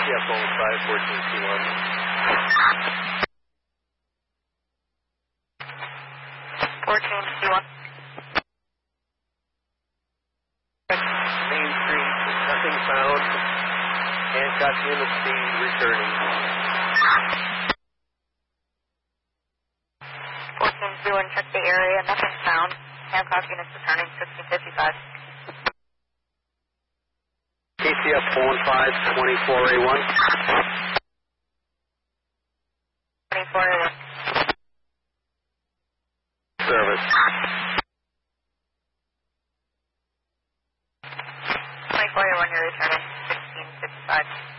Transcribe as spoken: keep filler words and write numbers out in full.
F oh five, fourteen two one. fourteen two one. Main Street, nothing found. Hancock units being returning. fourteen two one, check the area, nothing found. Hancock units returning, sixteen fifty-five. K C F four one five, twenty-four A one. twenty-four A one. Service. twenty-four A one, you're returning, sixteen fifty-five.